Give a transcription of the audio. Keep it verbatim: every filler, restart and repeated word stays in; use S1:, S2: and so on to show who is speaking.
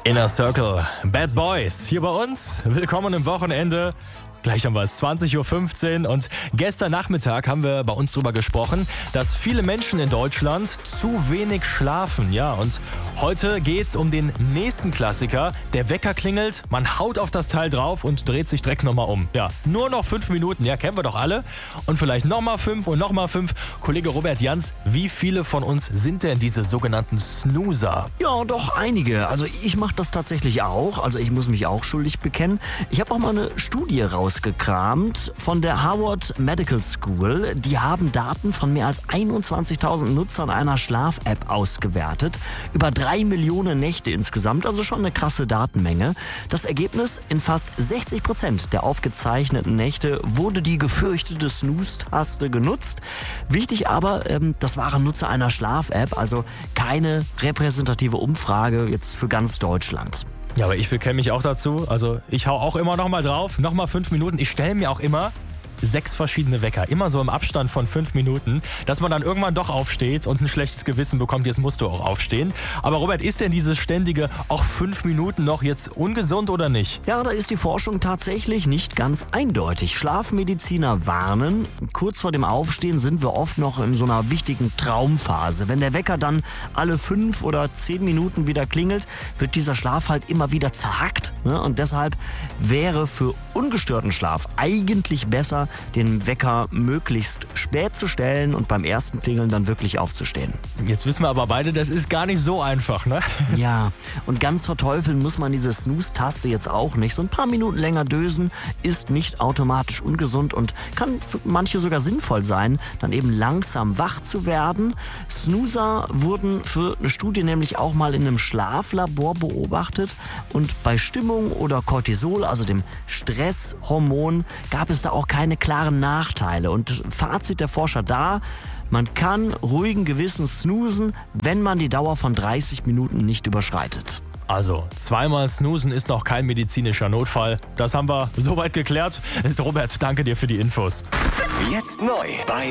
S1: Inner Circle, Bad Boys, hier bei uns. Willkommen im Wochenende. Gleich haben wir es, zwanzig Uhr fünfzehn und gestern Nachmittag haben wir bei uns darüber gesprochen, dass viele Menschen in Deutschland zu wenig schlafen. Ja, und heute geht's um den nächsten Klassiker. Der Wecker klingelt, man haut auf das Teil drauf und dreht sich direkt nochmal um. Ja, nur noch fünf Minuten, ja, kennen wir doch alle. Und vielleicht nochmal fünf und nochmal fünf. Kollege Robert Jans, wie viele von uns sind denn diese sogenannten Snoozer?
S2: Ja, doch einige. Also ich mache das tatsächlich auch. Also ich muss mich auch schuldig bekennen. Ich habe auch mal eine Studie rausgekramt von der Harvard Medical School. Die haben Daten von mehr als einundzwanzigtausend Nutzern einer Schlaf-App ausgewertet. Über drei Millionen Nächte insgesamt, also schon eine krasse Datenmenge. Das Ergebnis: in fast sechzig Prozent der aufgezeichneten Nächte wurde die gefürchtete Snooze-Taste genutzt. Wichtig aber, ähm, das waren Nutzer einer Schlaf-App, also keine repräsentative Umfrage jetzt für ganz Deutschland.
S1: Ja, aber ich bekenne mich auch dazu. Also ich hau auch immer noch mal drauf, noch mal fünf Minuten. Ich stelle mir auch immer sechs verschiedene Wecker, immer so im Abstand von fünf Minuten, dass man dann irgendwann doch aufsteht und ein schlechtes Gewissen bekommt, jetzt musst du auch aufstehen. Aber Robert, ist denn dieses ständige, auch fünf Minuten noch jetzt ungesund oder nicht?
S2: Ja, da ist die Forschung tatsächlich nicht ganz eindeutig. Schlafmediziner warnen, kurz vor dem Aufstehen sind wir oft noch in so einer wichtigen Traumphase. Wenn der Wecker dann alle fünf oder zehn Minuten wieder klingelt, wird dieser Schlaf halt immer wieder zerhackt. Ne? Und deshalb wäre für ungestörten Schlaf eigentlich besser, den Wecker möglichst spät zu stellen und beim ersten Klingeln dann wirklich aufzustehen.
S1: Jetzt wissen wir aber beide, das ist gar nicht so einfach, ne?
S2: Ja, und ganz verteufeln muss man diese Snooze-Taste jetzt auch nicht. So ein paar Minuten länger dösen ist nicht automatisch ungesund und kann für manche sogar sinnvoll sein, dann eben langsam wach zu werden. Snoozer wurden für eine Studie nämlich auch mal in einem Schlaflabor beobachtet und bei Stimmung oder Cortisol, also dem Stresshormon, gab es da auch keine klaren Nachteile. Und Fazit der Forscher da: man kann ruhigen Gewissens snoozen, wenn man die Dauer von dreißig Minuten nicht überschreitet.
S1: Also, zweimal snoozen ist noch kein medizinischer Notfall. Das haben wir soweit geklärt. Robert, danke dir für die Infos.
S3: Jetzt neu bei